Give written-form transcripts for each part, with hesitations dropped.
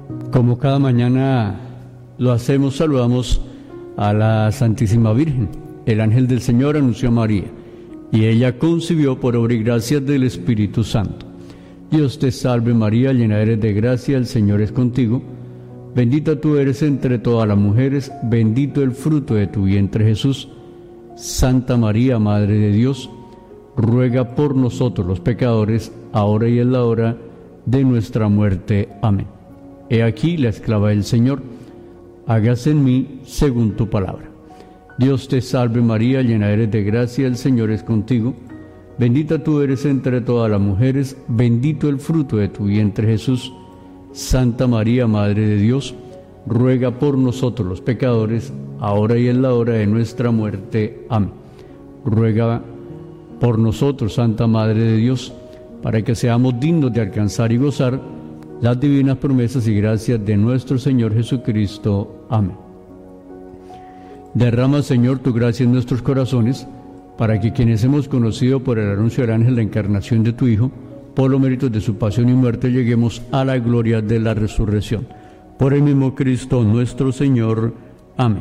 Como cada mañana lo hacemos, saludamos a la Santísima Virgen. El ángel del Señor anunció a María, y ella concibió por obra y gracia del Espíritu Santo. Dios te salve María, llena eres de gracia, el Señor es contigo. Bendita tú eres entre todas las mujeres, bendito el fruto de tu vientre Jesús. Santa María, Madre de Dios, ruega por nosotros los pecadores, ahora y en la hora de nuestra muerte. Amén. He aquí la esclava del Señor, hágase en mí según tu palabra. Dios te salve María, llena eres de gracia, el Señor es contigo. Bendita tú eres entre todas las mujeres, bendito el fruto de tu vientre Jesús. Santa María, Madre de Dios, ruega por nosotros los pecadores, ahora y en la hora de nuestra muerte. Amén. Ruega por nosotros, Santa Madre de Dios, para que seamos dignos de alcanzar y gozar las divinas promesas y gracias de nuestro Señor Jesucristo. Amén. Derrama, Señor, tu gracia en nuestros corazones, para que quienes hemos conocido por el anuncio del ángel la encarnación de tu Hijo, por los méritos de su pasión y muerte, lleguemos a la gloria de la resurrección. Por el mismo Cristo nuestro Señor. Amén.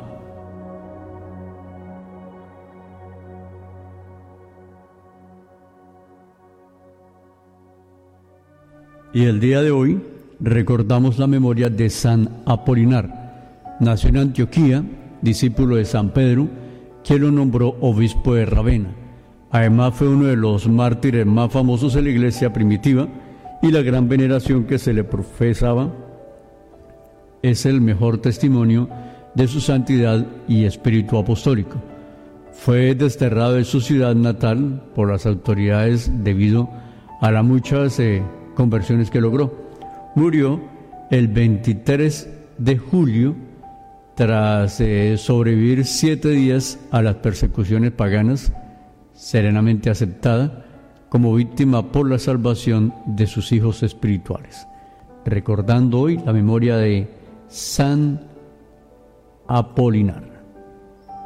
Y el día de hoy recordamos la memoria de San Apolinar. Nació en Antioquía, discípulo de San Pedro, quien lo nombró obispo de Ravenna. Además fue uno de los mártires más famosos en la iglesia primitiva, y la gran veneración que se le profesaba es el mejor testimonio de su santidad y espíritu apostólico. Fue desterrado de su ciudad natal por las autoridades debido a las muchas conversiones que logró. Murió el 23 de julio tras sobrevivir 7 días a las persecuciones paganas, serenamente aceptada como víctima por la salvación de sus hijos espirituales. Recordando hoy la memoria de San Apolinar.